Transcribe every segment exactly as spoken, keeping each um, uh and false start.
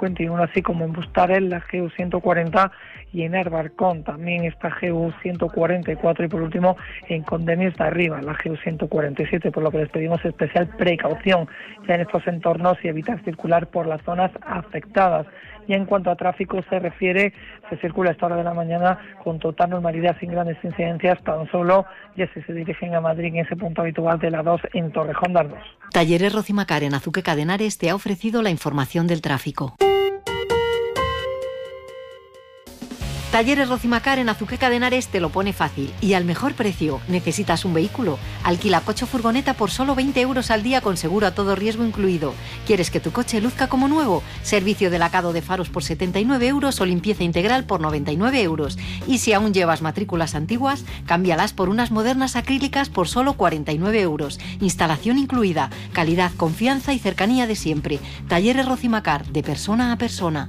cincuenta y uno, así como en Bustaret, la G U ciento cuarenta y en Erbarcón también está G U ciento cuarenta y cuatro y por último en Condemins de Arriba, la G U ciento cuarenta y siete, por lo que les pedimos especial precaución ya en estos entornos y evitar circular por las zonas afectadas. Y en cuanto a tráfico se refiere, se circula a esta hora de la mañana con total normalidad, sin grandes incidencias, tan solo ya si se dirigen a Madrid en ese punto habitual de la dos en Torrejón de Ardoz. Talleres Rocimacar en Azuque Cadenares te ha ofrecido la información del tráfico. Talleres Rocimacar en Azuque Cadenares te lo pone fácil y al mejor precio. ¿Necesitas un vehículo? Alquila coche o furgoneta por solo veinte euros al día con seguro a todo riesgo incluido. ¿Quieres que tu coche luzca como nuevo? Servicio de lacado de faros por setenta y nueve euros o limpieza integral por noventa y nueve euros. Y si aún llevas matrículas antiguas, cámbialas por unas modernas acrílicas por solo cuarenta y nueve euros. Instalación incluida. Calidad, confianza y cercanía de siempre. Talleres Rocimacar, de persona a persona.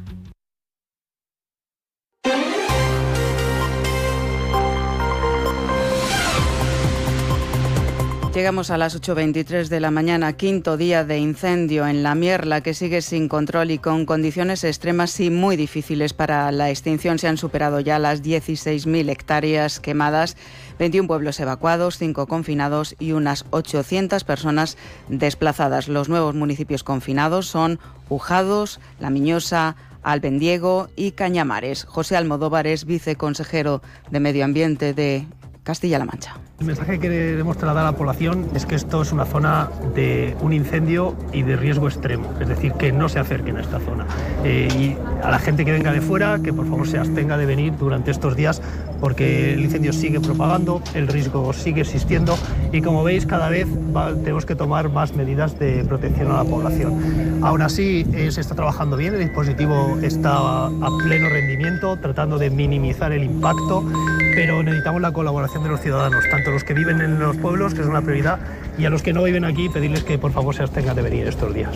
Llegamos a las ocho veintitrés de la mañana, quinto día de incendio en La Mierla, que sigue sin control y con condiciones extremas y muy difíciles para la extinción. Se han superado ya las dieciséis mil hectáreas quemadas, veintiún pueblos evacuados, cinco confinados y unas ochocientas personas desplazadas. Los nuevos municipios confinados son Ujados, La Miñosa, Albendiego y Cañamares. José Almodóvar es viceconsejero de Medio Ambiente de Castilla-La Mancha. El mensaje que queremos trasladar a la población es que esto es una zona de un incendio y de riesgo extremo, es decir, que no se acerquen a esta zona. Eh, y a la gente que venga de fuera, que por favor se abstenga de venir durante estos días, porque el incendio sigue propagando, el riesgo sigue existiendo y, como veis, cada vez va, tenemos que tomar más medidas de protección a la población. Aún así, eh, se está trabajando bien, el dispositivo está a pleno rendimiento, tratando de minimizar el impacto, pero necesitamos la colaboración de los ciudadanos, tanto los que viven en los pueblos, que es una prioridad, y a los que no viven aquí, pedirles que por favor se abstengan de venir estos días.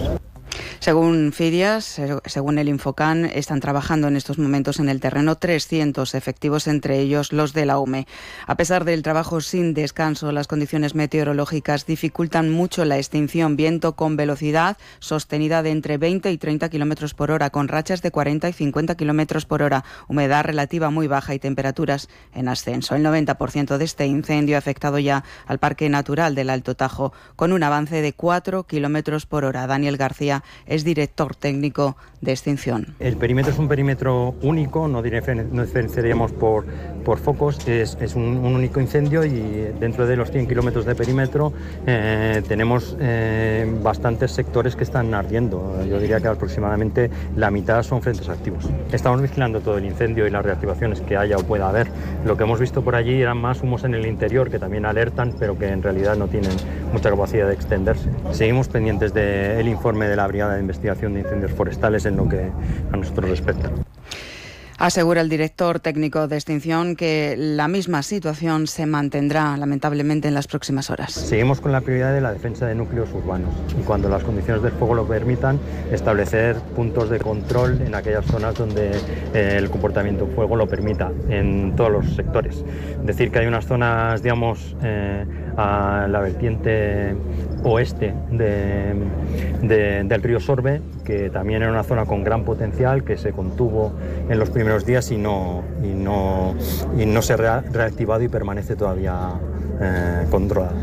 Según Fidias, según el Infocan, están trabajando en estos momentos en el terreno trescientos efectivos, entre ellos los de la U M E. A pesar del trabajo sin descanso, las condiciones meteorológicas dificultan mucho la extinción. Viento con velocidad sostenida de entre veinte y treinta kilómetros por hora, con rachas de cuarenta y cincuenta kilómetros por hora, humedad relativa muy baja y temperaturas en ascenso. El noventa por ciento de este incendio ha afectado ya al Parque Natural del Alto Tajo, con un avance de cuatro kilómetros por hora. Daniel García es director técnico de extinción. El perímetro es un perímetro único, no diferenciaríamos por, por focos, es, es un, un único incendio y dentro de los cien kilómetros de perímetro eh, tenemos eh, bastantes sectores que están ardiendo. Yo diría que aproximadamente la mitad son frentes activos. Estamos vigilando todo el incendio y las reactivaciones que haya o pueda haber. Lo que hemos visto por allí eran más humos en el interior que también alertan, pero que en realidad no tienen mucha capacidad de extenderse. Seguimos pendientes del informe de la Brigada de Investigación de Incendios Forestales en lo que a nosotros respecta. Asegura el director técnico de extinción que la misma situación se mantendrá lamentablemente en las próximas horas. Seguimos con la prioridad de la defensa de núcleos urbanos y, cuando las condiciones del fuego lo permitan, establecer puntos de control en aquellas zonas donde eh, el comportamiento del fuego lo permita, en todos los sectores. Decir que hay unas zonas, digamos, eh, a la vertiente oeste de, de, del río Sorbe, que también era una zona con gran potencial, que se contuvo en los primeros días y no, y no, y no se ha reactivado y permanece todavía eh, controlada.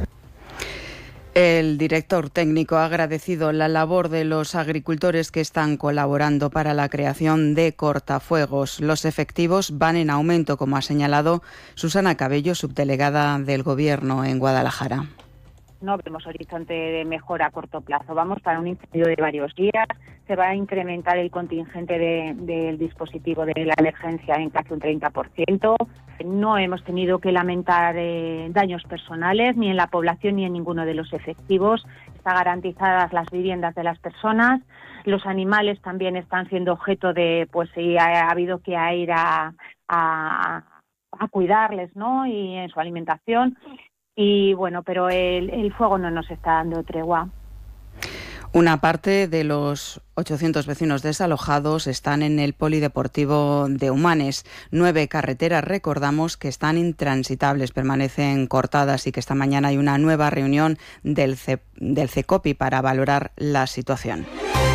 El director técnico ha agradecido la labor de los agricultores que están colaborando para la creación de cortafuegos. Los efectivos van en aumento, como ha señalado Susana Cabello, subdelegada del Gobierno en Guadalajara. No vemos horizonte de mejora a corto plazo. Vamos para un incendio de varios días. Se va a incrementar el contingente de, del dispositivo de la emergencia en casi un treinta por ciento. No hemos tenido que lamentar eh, daños personales ni en la población ni en ninguno de los efectivos. Están garantizadas las viviendas de las personas. Los animales también están siendo objeto de, pues si ha, ha habido que ir a, a, a cuidarles, ¿no? Y en su alimentación. Y bueno, pero el, el fuego no nos está dando tregua. Una parte de los ochocientos vecinos desalojados están en el polideportivo de Humanes. Nueve carreteras, recordamos, que están intransitables, permanecen cortadas y que esta mañana hay una nueva reunión del, C- del CECOPI para valorar la situación.